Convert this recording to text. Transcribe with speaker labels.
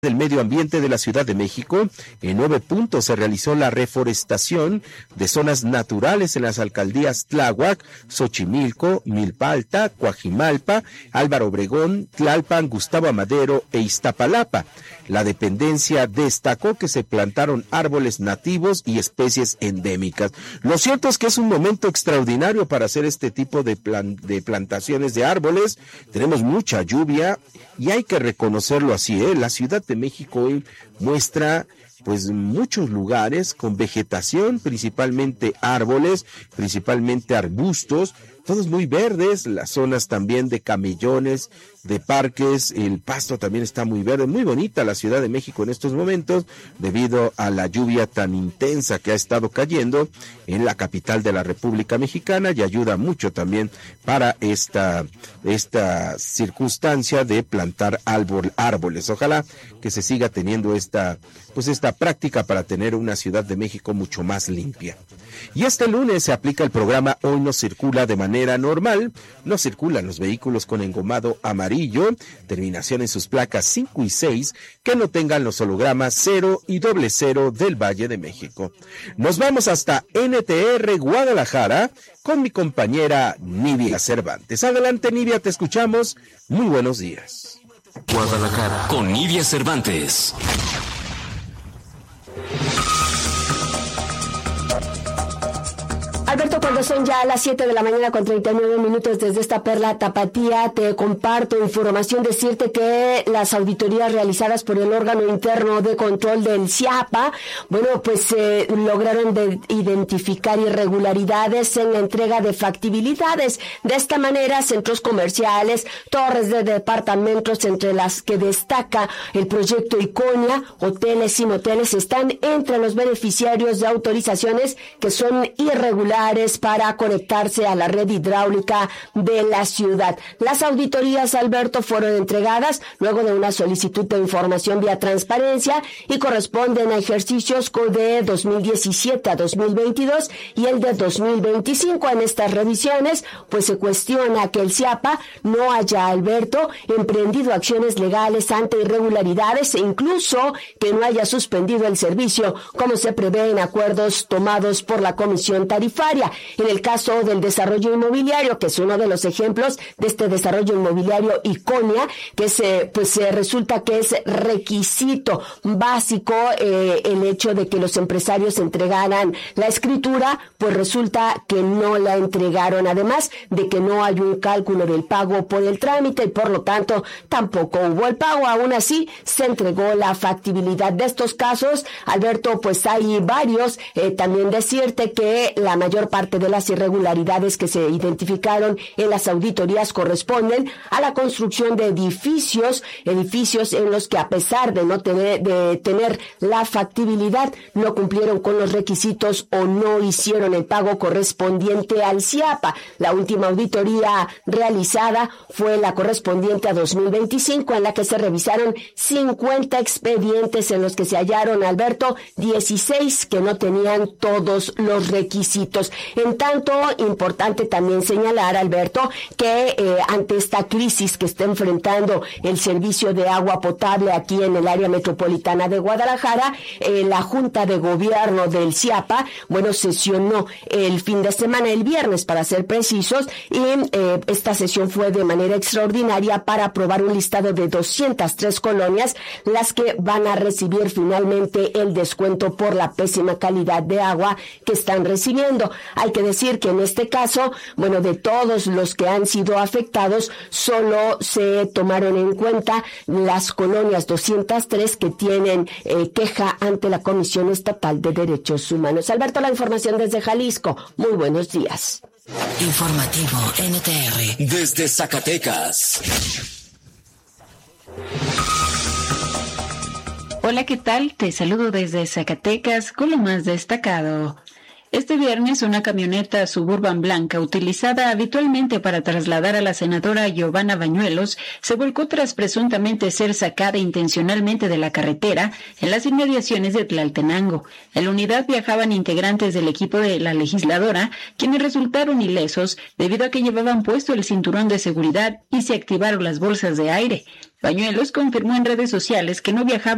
Speaker 1: del Medio Ambiente de la Ciudad de México, en 9 puntos se realizó la reforestación de zonas naturales en las alcaldías Tláhuac, Xochimilco, Milpa Alta, Coajimalpa, Álvaro Obregón, Tlalpan, Gustavo Amadero e Iztapalapa. La dependencia destacó que se plantaron árboles nativos y especies endémicas. Lo cierto es que es un momento extraordinario para hacer este tipo de plantaciones de árboles. Tenemos mucha lluvia y hay que reconocerlo así, La Ciudad de México hoy muestra pues muchos lugares con vegetación, principalmente árboles, principalmente arbustos, todos muy verdes, las zonas también de camellones, de parques, el pasto también está muy verde, muy bonita la Ciudad de México en estos momentos, debido a la lluvia tan intensa que ha estado cayendo en la capital de la República Mexicana, y ayuda mucho también para esta circunstancia de plantar árboles. Ojalá que se siga teniendo esta práctica para tener una Ciudad de México mucho más limpia. Y este lunes se aplica el programa Hoy no circula de manera normal. No circulan los vehículos con engomado amarillo, terminación en sus placas 5 y 6, que no tengan los hologramas 0 y 00 del Valle de México. Nos vamos hasta NTR Guadalajara con mi compañera Nivia Cervantes. Adelante, Nivia, te escuchamos. Muy buenos días.
Speaker 2: Guadalajara con Nivia Cervantes.
Speaker 3: Alberto, cuando son ya las 7 de la mañana con 39 minutos desde esta perla tapatía, te comparto información, decirte que las auditorías realizadas por el órgano interno de control del CIAPA, lograron identificar irregularidades en la entrega de factibilidades. De esta manera, centros comerciales, torres de departamentos, entre las que destaca el proyecto Iconia, hoteles y moteles, están entre los beneficiarios de autorizaciones que son irregulares para conectarse a la red hidráulica de la ciudad. Las auditorías, Alberto, fueron entregadas luego de una solicitud de información vía transparencia y corresponden a ejercicios de 2017 a 2022 y el de 2025. En estas revisiones, se cuestiona que el CIAPA no haya, Alberto, emprendido acciones legales ante irregularidades e incluso que no haya suspendido el servicio, como se prevé en acuerdos tomados por la Comisión Tarifaria. En el caso del desarrollo inmobiliario, que es uno de los ejemplos de este desarrollo inmobiliario Iconia, que resulta que es requisito básico el hecho de que los empresarios entregaran la escritura, pues resulta que no la entregaron, además de que no hay un cálculo del pago por el trámite y por lo tanto tampoco hubo el pago. Aún así se entregó la factibilidad. De estos casos, Alberto, hay varios. También decirte que la mayor parte de las irregularidades que se identificaron en las auditorías corresponden a la construcción de edificios en los que, a pesar de no tener la factibilidad, no cumplieron con los requisitos o no hicieron el pago correspondiente al CIAPA. La última auditoría realizada fue la correspondiente a 2025, en la que se revisaron 50 expedientes en los que se hallaron, Alberto, 16 que no tenían todos los requisitos. En tanto, importante también señalar, Alberto, que ante esta crisis que está enfrentando el servicio de agua potable aquí en el área metropolitana de Guadalajara, la Junta de Gobierno del CIAPA, sesionó el fin de semana, el viernes para ser precisos, y esta sesión fue de manera extraordinaria para aprobar un listado de 203 colonias, las que van a recibir finalmente el descuento por la pésima calidad de agua que están recibiendo. Hay que decir que en este caso, de todos los que han sido afectados, solo se tomaron en cuenta las colonias 203 que tienen queja ante la Comisión Estatal de Derechos Humanos. Alberto, la información desde Jalisco. Muy buenos días.
Speaker 2: Informativo NTR. Desde Zacatecas.
Speaker 4: Hola, ¿qué tal? Te saludo desde Zacatecas con lo más destacado. Este viernes, una camioneta Suburban blanca utilizada habitualmente para trasladar a la senadora Giovanna Bañuelos se volcó tras presuntamente ser sacada intencionalmente de la carretera en las inmediaciones de Tlaltenango. En la unidad viajaban integrantes del equipo de la legisladora, quienes resultaron ilesos debido a que llevaban puesto el cinturón de seguridad y se activaron las bolsas de aire. Bañuelos confirmó en redes sociales que no viajaba